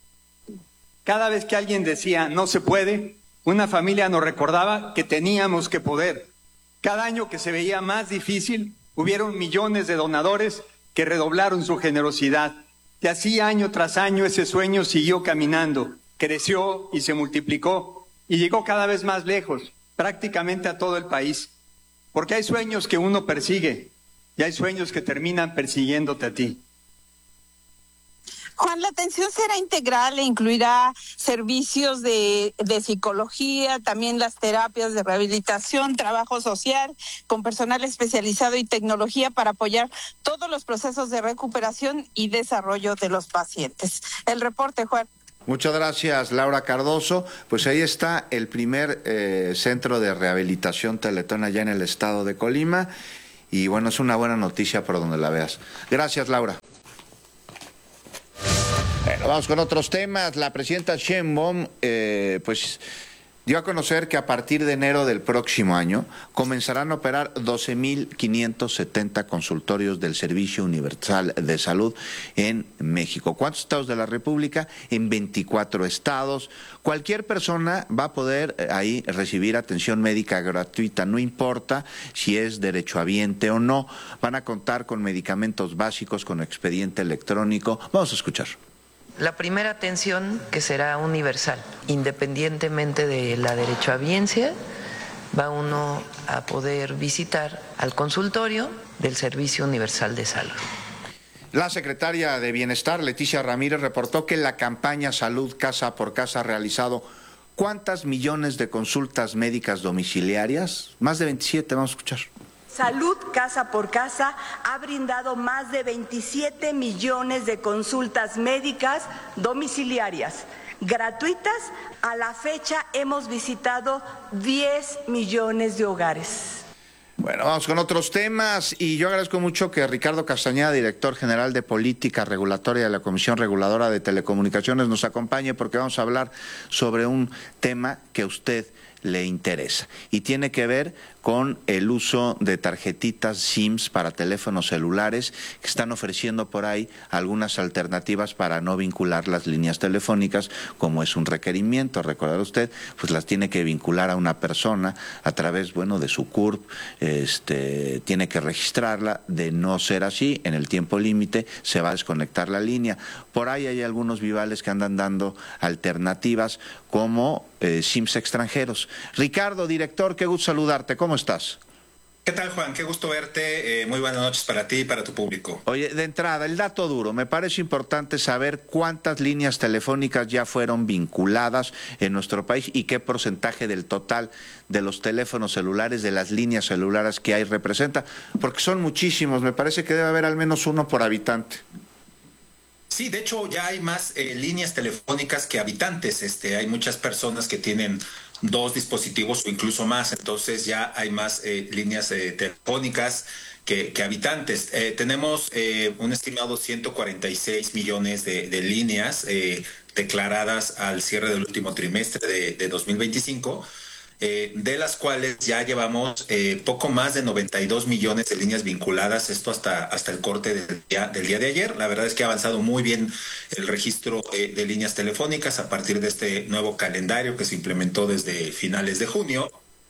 Cada vez que alguien decía no se puede, una familia nos recordaba que teníamos que poder. Cada año que se veía más difícil, hubieron millones de donadores que redoblaron su generosidad. Y así año tras año ese sueño siguió caminando, creció y se multiplicó y llegó cada vez más lejos, prácticamente a todo el país. Porque hay sueños que uno persigue y hay sueños que terminan persiguiéndote a ti.
Juan, la atención será integral e incluirá servicios de, de psicología, también las terapias de rehabilitación, trabajo social, con personal especializado y tecnología para apoyar todos los procesos de recuperación y desarrollo de los pacientes. El reporte, Juan.
Muchas gracias, Laura Cardoso. Pues ahí está el primer eh, centro de rehabilitación Teletón allá en el estado de Colima. Y bueno, es una buena noticia por donde la veas. Gracias, Laura. Bueno, vamos con otros temas. La presidenta Sheinbaum, eh, pues dio a conocer que a partir de enero del próximo año comenzarán a operar doce mil quinientos setenta consultorios del Servicio Universal de Salud en México. ¿Cuántos estados de la República? En veinticuatro estados. Cualquier persona va a poder ahí recibir atención médica gratuita, no importa si es derechohabiente o no. Van a contar con medicamentos básicos, con expediente electrónico. Vamos a escuchar.
La primera atención, que será universal, independientemente de la derechohabiencia, va uno a poder visitar al consultorio del Servicio Universal de Salud.
La secretaria de Bienestar, Leticia Ramírez, reportó que la campaña Salud Casa por Casa ha realizado ¿cuántas millones de consultas médicas domiciliarias? Más de veintisiete, vamos a escuchar.
Salud Casa por Casa ha brindado más de veintisiete millones de consultas médicas domiciliarias gratuitas. A la fecha hemos visitado diez millones de hogares.
Bueno, vamos con otros temas y yo agradezco mucho que Ricardo Castañeda, director general de Política Regulatoria de la Comisión Reguladora de Telecomunicaciones, nos acompañe porque vamos a hablar sobre un tema que a usted le interesa y tiene que ver con el uso de tarjetitas SIMs para teléfonos celulares, que están ofreciendo por ahí algunas alternativas para no vincular las líneas telefónicas, como es un requerimiento. Recordar usted, pues las tiene que vincular a una persona a través, bueno, de su C U R P, este, tiene que registrarla. De no ser así, en el tiempo límite se va a desconectar la línea. Por ahí hay algunos vivales que andan dando alternativas como eh, SIMs extranjeros. Ricardo, director, qué gusto saludarte. ¿Cómo estás?
¿Qué tal, Juan? Qué gusto verte. Eh, muy buenas noches para ti y para tu público.
Oye, de entrada, el dato duro. Me parece importante saber cuántas líneas telefónicas ya fueron vinculadas en nuestro país y qué porcentaje del total de los teléfonos celulares, de las líneas celulares que hay representa, porque son muchísimos. Me parece que debe haber al menos uno por habitante.
Sí, de hecho ya hay más eh, líneas telefónicas que habitantes. Este, hay muchas personas que tienen dos dispositivos o incluso más, entonces ya hay más eh, líneas eh, telefónicas que, que habitantes. Eh, tenemos eh, un estimado ciento cuarenta y seis millones de, de líneas eh, declaradas al cierre del último trimestre de, de dos mil veinticinco. Eh, de las cuales ya llevamos eh, poco más de noventa y dos millones de líneas vinculadas, esto hasta, hasta el corte del día, del día de ayer. La verdad es que ha avanzado muy bien el registro eh, de líneas telefónicas a partir de este nuevo calendario que se implementó desde finales de junio.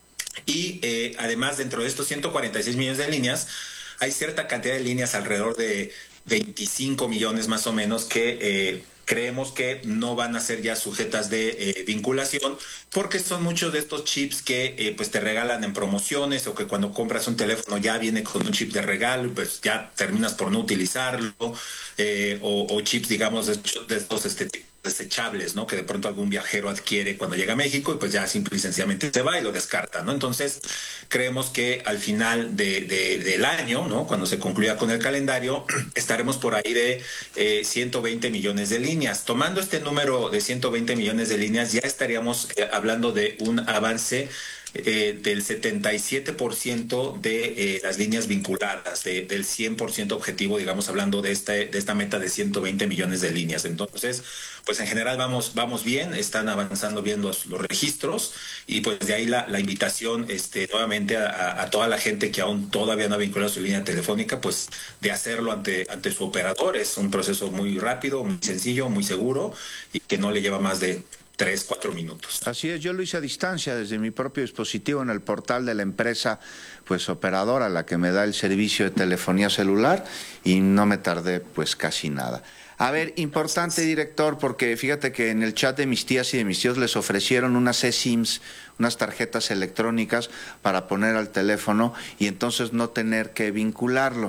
Y eh, además, dentro de estos ciento cuarenta y seis millones de líneas, hay cierta cantidad de líneas, alrededor de veinticinco millones más o menos, que eh, creemos que no van a ser ya sujetas de eh, vinculación, porque son muchos de estos chips que eh, pues te regalan en promociones, o que cuando compras un teléfono ya viene con un chip de regalo, pues ya terminas por no utilizarlo, eh, o, o chips, digamos, de, de estos este, desechables, ¿no? Que de pronto algún viajero adquiere cuando llega a México y pues ya simple y sencillamente se va y lo descarta, ¿no? Entonces creemos que al final de, de, del año, ¿no? Cuando se concluya con el calendario, estaremos por ahí de eh, ciento veinte millones de líneas. Tomando este número de ciento veinte millones de líneas, ya estaríamos eh, hablando de un avance Eh, del setenta y siete por ciento de eh, las líneas vinculadas, de, del cien por ciento objetivo, digamos, hablando de, este, de esta meta de ciento veinte millones de líneas. Entonces, pues en general vamos, vamos bien, están avanzando bien los, los registros, y pues de ahí la, la invitación este, nuevamente a, a toda la gente que aún todavía no ha vinculado su línea telefónica, pues de hacerlo ante, ante su operador. Es un proceso muy rápido, muy sencillo, muy seguro, y que no le lleva más de tres, cuatro minutos.
Así es, yo lo hice a distancia desde mi propio dispositivo en el portal de la empresa pues operadora, la que me da el servicio de telefonía celular, y no me tardé pues casi nada. A ver, importante, director, porque fíjate que en el chat de mis tías y de mis tíos les ofrecieron unas eSIMs, unas tarjetas electrónicas para poner al teléfono y entonces no tener que vincularlo.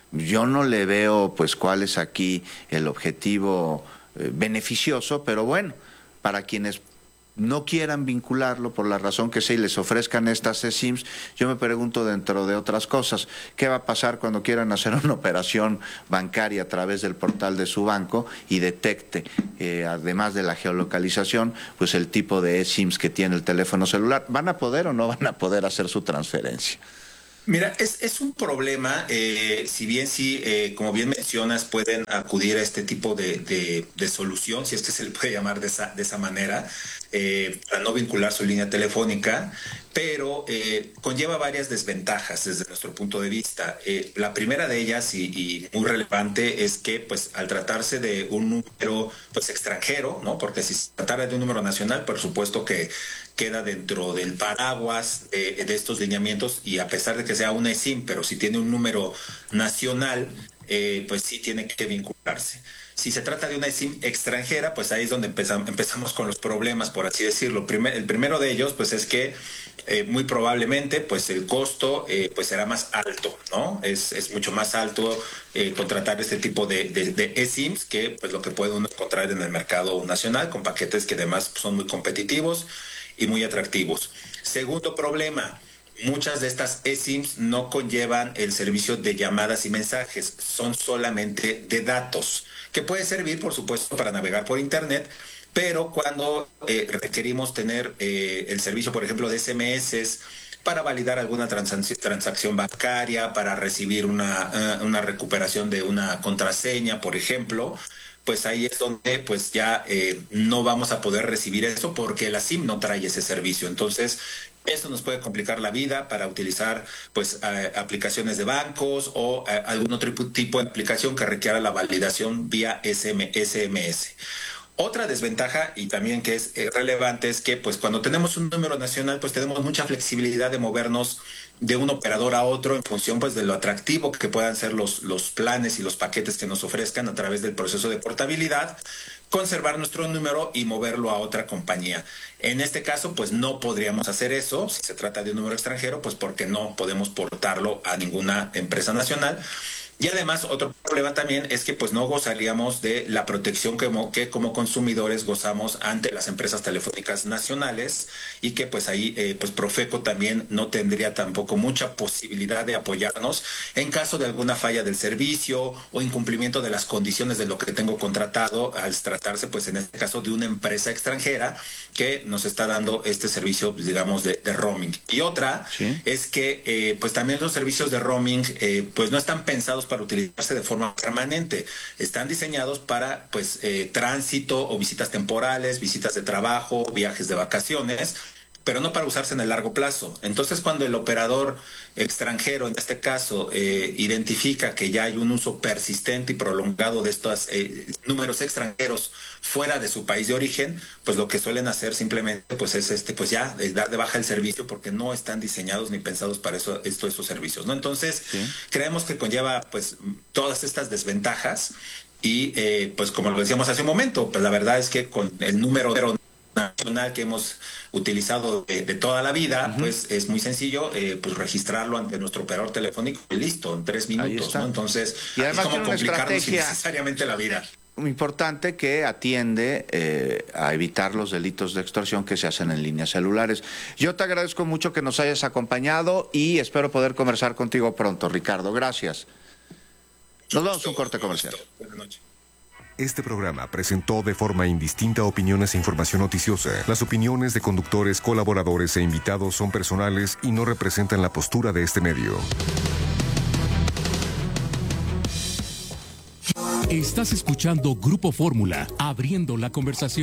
yo no le veo pues cuál es aquí el objetivo eh, beneficioso, pero bueno, para quienes no quieran vincularlo por la razón que sea y les ofrezcan estas eSIMs, yo me pregunto dentro de otras cosas, ¿qué va a pasar cuando quieran hacer una operación bancaria a través del portal de su banco y detecte, eh, además de la geolocalización, pues el tipo de eSIMs que tiene el teléfono celular? ¿Van a poder o no van a poder hacer su transferencia?
Mira, es, es un problema, eh, si bien sí, eh, como bien mencionas, pueden acudir a este tipo de, de, de solución, si es que se le puede llamar de esa, de esa manera, eh, para no vincular su línea telefónica, pero eh, conlleva varias desventajas desde nuestro punto de vista. Eh, la primera de ellas, y, y muy relevante, es que pues al tratarse de un número pues extranjero, ¿no? Porque si se tratara de un número nacional, por supuesto que queda dentro del paraguas eh, de estos lineamientos, y a pesar de que sea una eSIM, pero si tiene un número nacional, eh, pues sí tiene que vincularse. Si se trata de una eSIM extranjera, pues ahí es donde empezamos, empezamos con los problemas, por así decirlo. Primer, el primero de ellos, pues es que eh, muy probablemente, pues el costo eh, pues será más alto, ¿no? Es, es mucho más alto eh, contratar este tipo de, de, de eSIMs que pues lo que puede uno encontrar en el mercado nacional, con paquetes que además son muy competitivos y muy atractivos. Segundo problema, muchas de estas eSIMs no conllevan el servicio de llamadas y mensajes, son solamente de datos, que puede servir, por supuesto, para navegar por Internet, pero cuando eh, requerimos tener eh, el servicio, por ejemplo, de ese eme eses, para validar alguna transac- transacción bancaria, para recibir una, uh, una recuperación de una contraseña, por ejemplo, pues ahí es donde pues ya eh, no vamos a poder recibir eso porque la SIM no trae ese servicio. Entonces, esto nos puede complicar la vida para utilizar pues eh, aplicaciones de bancos o eh, algún otro tipo de aplicación que requiera la validación vía ese eme ese. Otra desventaja, y también que es eh, relevante, es que pues cuando tenemos un número nacional, pues tenemos mucha flexibilidad de movernos de un operador a otro en función pues de lo atractivo que puedan ser los, los planes y los paquetes que nos ofrezcan a través del proceso de portabilidad, conservar nuestro número y moverlo a otra compañía. En este caso, pues no podríamos hacer eso, si se trata de un número extranjero, pues porque no podemos portarlo a ninguna empresa nacional. Y además, otro problema también es que pues no gozaríamos de la protección que como, que como consumidores gozamos ante las empresas telefónicas nacionales, y que pues ahí eh, pues Profeco también no tendría tampoco mucha posibilidad de apoyarnos en caso de alguna falla del servicio o incumplimiento de las condiciones de lo que tengo contratado, al tratarse pues en este caso de una empresa extranjera que nos está dando este servicio, digamos, de, de roaming. Y otra ¿Sí? es que eh, pues también los servicios de roaming eh, pues no están pensados para utilizarse de forma permanente, están diseñados para pues eh, tránsito o visitas temporales, visitas de trabajo, viajes de vacaciones, pero no para usarse en el largo plazo. Entonces, cuando el operador extranjero, en este caso, eh, identifica que ya hay un uso persistente y prolongado de estos eh, números extranjeros fuera de su país de origen, pues lo que suelen hacer simplemente pues es este pues ya es dar de baja el servicio, porque no están diseñados ni pensados para eso, esto, esos servicios, ¿no? Entonces, ¿Sí? creemos que conlleva pues todas estas desventajas y eh, pues como lo decíamos hace un momento, pues la verdad es que con el número nacional que hemos utilizado de, de toda la vida, uh-huh. pues es muy sencillo eh, pues registrarlo ante nuestro operador telefónico y listo, en tres minutos, ¿no? Entonces,
y además
es como complicarnos innecesariamente la vida.
Muy importante, que atiende eh, a evitar los delitos de extorsión que se hacen en líneas celulares. Yo te agradezco mucho que nos hayas acompañado y espero poder conversar contigo pronto, Ricardo. Gracias. Nos vamos a un corte comercial.
Buenas noches.
Este programa presentó de forma indistinta opiniones e información noticiosa. Las opiniones de conductores, colaboradores e invitados son personales y no representan la postura de este medio.
Estás escuchando Grupo Fórmula, abriendo la conversación.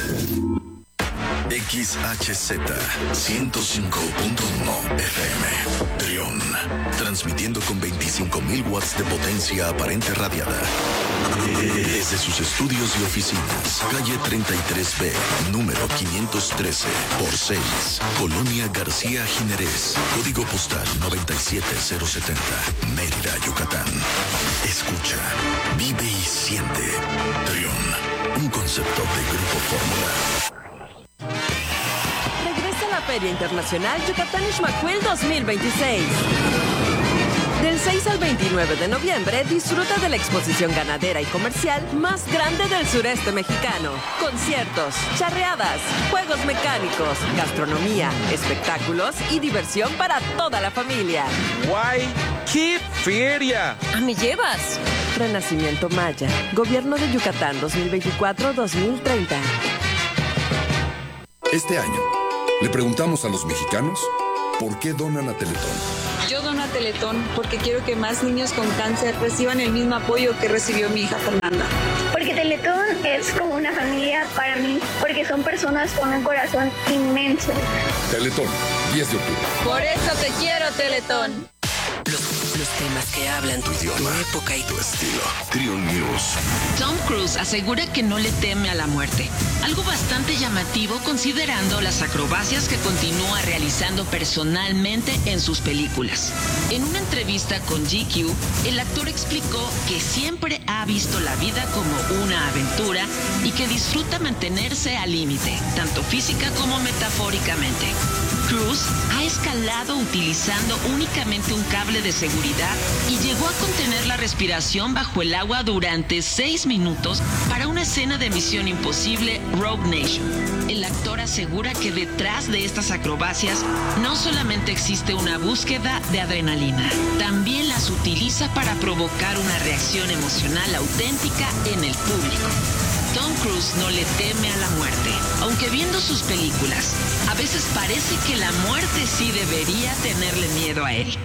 X H Z ciento cinco punto uno F M, Trión, transmitiendo con veinticinco mil watts de potencia aparente radiada. Desde sus estudios y oficinas, calle treinta y tres B, número quinientos trece por seis, Colonia García Jiménez, código postal noventa y siete cero setenta, Mérida, Yucatán. Escucha, vive y siente. Trión, un concepto de Grupo Fórmula.
Regresa a la Feria Internacional Yucatán Ixmaquil dos mil veintiséis. Del seis al veintinueve de noviembre, disfruta de la exposición ganadera y comercial más grande del sureste mexicano. Conciertos, charreadas, juegos mecánicos, gastronomía, espectáculos y diversión para toda la familia.
¡Guay! ¡Qué feria!
¿A me llevas? Renacimiento Maya, Gobierno de Yucatán dos mil veinticuatro a dos mil treinta.
Este año, le preguntamos a los mexicanos por qué donan a Teletón.
Yo dono a Teletón porque quiero que más niños con cáncer reciban el mismo apoyo que recibió mi hija Fernanda.
Porque Teletón es como una familia para mí, porque son personas con un corazón inmenso.
Teletón, diez de octubre.
Por eso te quiero, Teletón.
Los, los temas que hablan tu idioma, tu época y tu estilo.
Trion News.
Tom Cruise asegura que no le teme a la muerte. Algo bastante llamativo considerando las acrobacias que continúa realizando personalmente en sus películas. En una entrevista con G Q, el actor explicó que siempre ha visto la vida como una aventura y que disfruta mantenerse al límite, tanto física como metafóricamente. Cruise ha escalado utilizando únicamente un cable de seguridad y llegó a contener la respiración bajo el agua durante seis minutos para una escena de Misión Imposible Rogue Nation. El actor asegura que detrás de estas acrobacias no solamente existe una búsqueda de adrenalina, también las utiliza para provocar una reacción emocional auténtica en el público. Tom Cruise no le teme a la muerte, aunque viendo sus películas, a veces parece que la muerte sí debería tenerle miedo a él.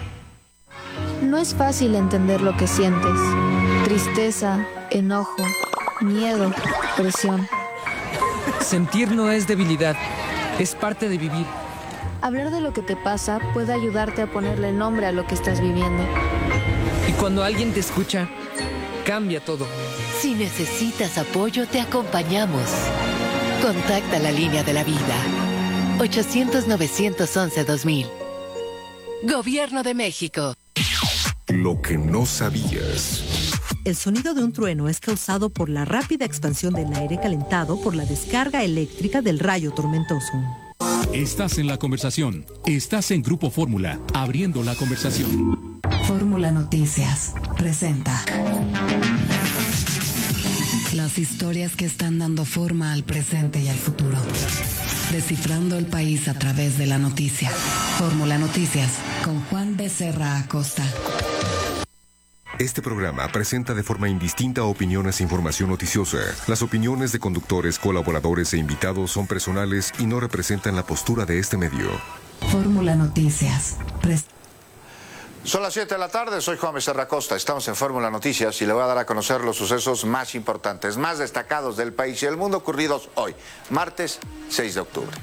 No es fácil entender lo que sientes. Tristeza, enojo, miedo, presión.
Sentir no es debilidad, es parte de vivir.
Hablar de lo que te pasa puede ayudarte a ponerle nombre a lo que estás viviendo.
Y cuando alguien te escucha, cambia todo.
Si necesitas apoyo, te acompañamos. Contacta la línea de la vida. ochocientos, novecientos once, dos mil. Gobierno de México.
Lo que no sabías.
El sonido de un trueno es causado por la rápida expansión del aire calentado por la descarga eléctrica del rayo tormentoso.
Estás en la conversación. Estás en Grupo Fórmula, abriendo la conversación.
Fórmula Noticias presenta las historias que están dando forma al presente y al futuro. Descifrando el país a través de la noticia. Fórmula Noticias con Juan Becerra Acosta.
Este programa presenta de forma indistinta opiniones e información noticiosa. Las opiniones de conductores, colaboradores e invitados son personales y no representan la postura de este medio.
Fórmula Noticias. Pres-
Son las siete de la tarde, soy Juan Becerra Acosta, estamos en Fórmula Noticias y le voy a dar a conocer los sucesos más importantes, más destacados del país y del mundo ocurridos hoy, martes seis de octubre.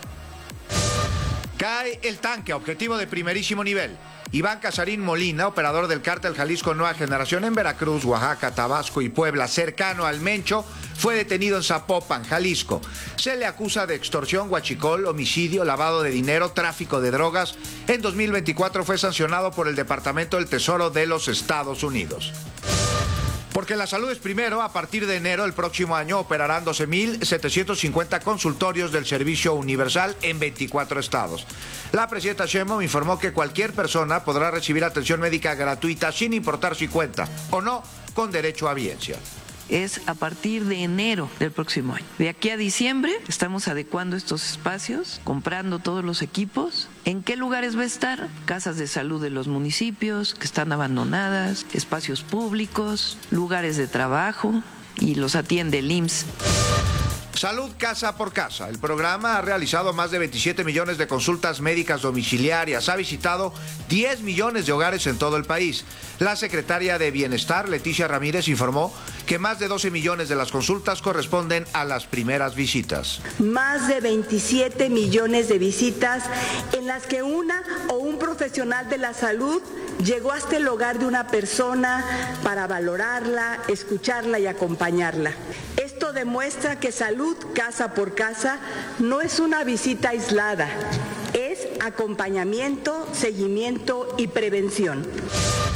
Cae el tanque, objetivo de primerísimo nivel. Iván Casarín Molina, operador del cártel Jalisco Nueva Generación en Veracruz, Oaxaca, Tabasco y Puebla, cercano al Mencho, fue detenido en Zapopan, Jalisco. Se le acusa de extorsión, huachicol, homicidio, lavado de dinero, tráfico de drogas. En dos mil veinticuatro fue sancionado por el Departamento del Tesoro de los Estados Unidos. Porque la salud es primero, a partir de enero del próximo año operarán doce mil setecientos cincuenta consultorios del Servicio Universal en veinticuatro estados. La presidenta Sheinbaum informó que cualquier persona podrá recibir atención médica gratuita sin importar si cuenta o no con derecho a bienestar.
Es a partir de enero del próximo año. De aquí a diciembre estamos adecuando estos espacios, comprando todos los equipos. ¿En qué lugares va a estar? Casas de salud de los municipios que están abandonadas, espacios públicos, lugares de trabajo, y los atiende el I M S S.
Salud casa por casa. El programa ha realizado más de veintisiete millones de consultas médicas domiciliarias. Ha visitado diez millones de hogares en todo el país. La secretaria de Bienestar, Leticia Ramírez, informó que más de doce millones de las consultas corresponden a las primeras visitas.
Más de veintisiete millones de visitas en las que una o un profesional de la salud llegó hasta el hogar de una persona para valorarla, escucharla y acompañarla. Esto demuestra que salud casa por casa no es una visita aislada, es acompañamiento, seguimiento y prevención.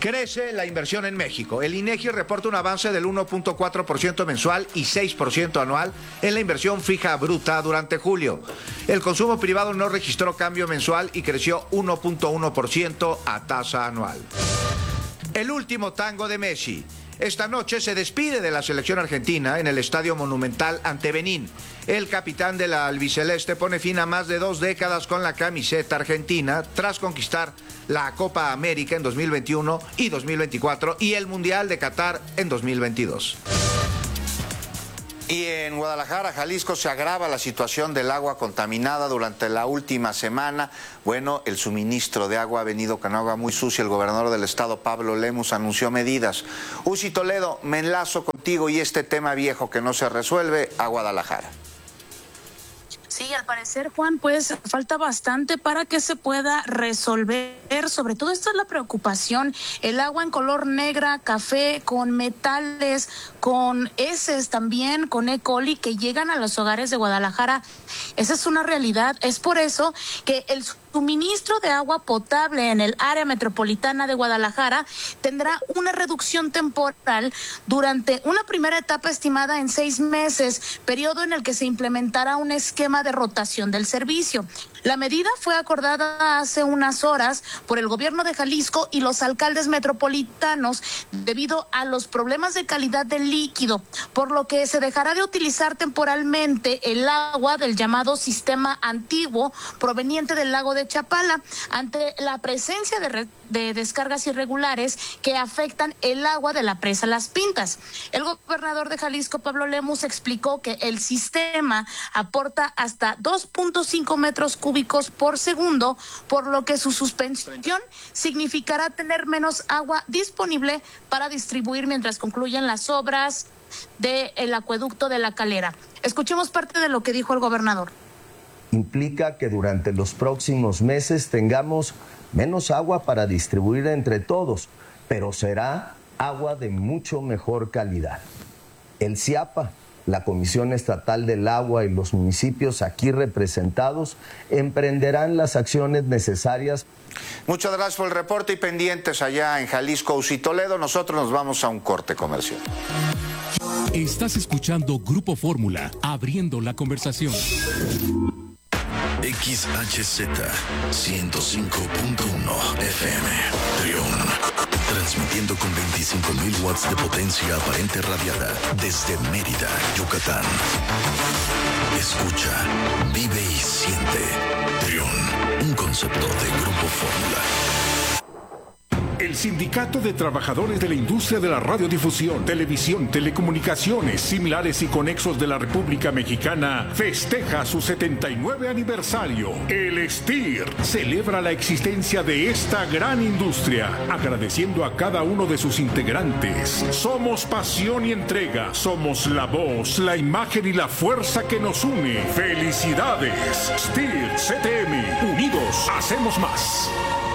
Crece la inversión en México. El INEGI reporta un avance del uno punto cuatro por ciento mensual y seis por ciento anual en la inversión fija bruta durante julio. El consumo privado no registró cambio mensual y creció uno punto uno por ciento a tasa anual. El último tango de Messi. Esta noche se despide de la selección argentina en el Estadio Monumental ante Benín. El capitán de la albiceleste pone fin a más de dos décadas con la camiseta argentina tras conquistar la Copa América en dos mil veintiuno y dos mil veinticuatro y el Mundial de Qatar en dos mil veintidós. Y en Guadalajara, Jalisco, se agrava la situación del agua contaminada durante la última semana. Bueno, el suministro de agua ha venido con agua muy sucia. El gobernador del estado, Pablo Lemus, anunció medidas. Uzi Toledo, me enlazo contigo y este tema viejo que no se resuelve a Guadalajara.
Sí, al parecer, Juan, pues falta bastante para que se pueda resolver. Sobre todo esta es la preocupación, el agua en color negra, café, con metales, con heces también, con E. coli que llegan a los hogares de Guadalajara. Esa es una realidad. Es por eso que el suministro de agua potable en el área metropolitana de Guadalajara tendrá una reducción temporal durante una primera etapa estimada en seis meses, periodo en el que se implementará un esquema de rotación del servicio. La medida fue acordada hace unas horas por el gobierno de Jalisco y los alcaldes metropolitanos debido a los problemas de calidad del líquido, por lo que se dejará de utilizar temporalmente el agua del llamado sistema antiguo proveniente del lago de Chapala ante la presencia de, re- de descargas irregulares que afectan el agua de la presa Las Pintas. El gobernador de Jalisco, Pablo Lemus, explicó que el sistema aporta hasta dos punto cinco metros cúbicos por segundo, por lo que su suspensión significará tener menos agua disponible para distribuir mientras concluyen las obras del acueducto de La Calera. Escuchemos parte de lo que dijo el gobernador.
Implica que durante los próximos meses tengamos menos agua para distribuir entre todos, pero será agua de mucho mejor calidad. El CIAPA, la Comisión Estatal del Agua y los municipios aquí representados emprenderán las acciones necesarias.
Muchas gracias por el reporte y pendientes allá en Jalisco, Uzi Toledo. Nosotros nos vamos a un corte comercial.
Estás escuchando Grupo Fórmula, abriendo la conversación.
X H Z ciento cinco punto uno F M, Trión, transmitiendo con veinticinco mil watts de potencia aparente radiada desde Mérida, Yucatán. Escucha, vive y siente. Trión, un concepto de Grupo Fórmula.
El Sindicato de Trabajadores de la Industria de la Radiodifusión, Televisión, Telecomunicaciones, Similares y Conexos de la República Mexicana festeja su setenta y nueve aniversario. El S T I R celebra la existencia de esta gran industria, agradeciendo a cada uno de sus integrantes. Somos pasión y entrega, somos la voz, la imagen y la fuerza que nos une. ¡Felicidades! S T I R C T M, unidos hacemos más.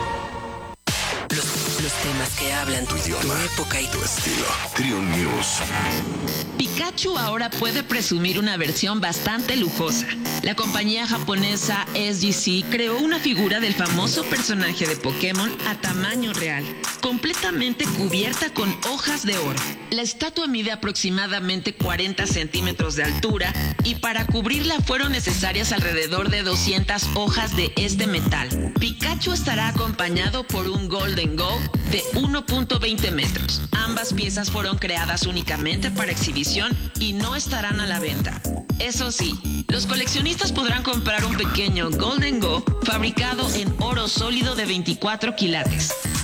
Los temas que hablan tu idioma, tu época y tu estilo.
Trión News.
Pikachu ahora puede presumir una versión bastante lujosa. La compañía japonesa S G C creó una figura del famoso personaje de Pokémon a tamaño real, completamente cubierta con hojas de oro. La estatua mide aproximadamente cuarenta centímetros de altura y para cubrirla fueron necesarias alrededor de doscientas hojas de este metal. Pikachu estará acompañado por un Golden Go de uno punto veinte metros. Ambas piezas fueron creadas únicamente para exhibición y no estarán a la venta. Eso sí, los coleccionistas podrán comprar un pequeño Golden Go fabricado en oro sólido de veinticuatro quilates.